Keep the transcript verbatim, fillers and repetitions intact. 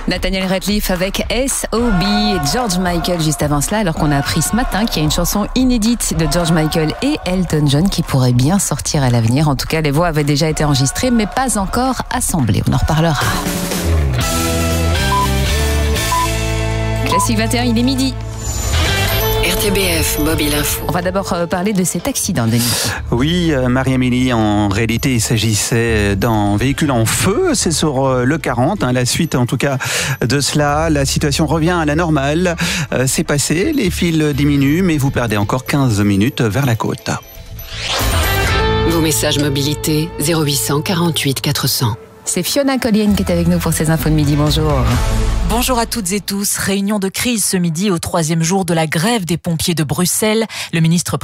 Nathaniel Rateliff avec S O B et George Michael juste avant cela, alors qu'on a appris ce matin qu'il y a une chanson inédite de George Michael et Elton John qui pourrait bien sortir à l'avenir. En tout cas, les voix avaient déjà été enregistrées mais pas encore assemblées. On en reparlera. Classique vingt et un, il est midi. R T B F Mobile Info. On va d'abord parler de cet accident, Denis. Oui, Marie-Amélie, en réalité, il s'agissait d'un véhicule en feu. C'est sur le quarante. Hein, la suite, en tout cas, de cela, la situation revient à la normale. Euh, c'est passé, les fils diminuent, mais vous perdez encore quinze minutes vers la côte. Vos messages mobilité zéro huit cent quarante-huit quatre cents. C'est Fiona Collienne qui est avec nous pour ces infos de midi. Bonjour. Bonjour à toutes et tous. Réunion de crise ce midi au troisième jour de la grève des pompiers de Bruxelles. Le ministre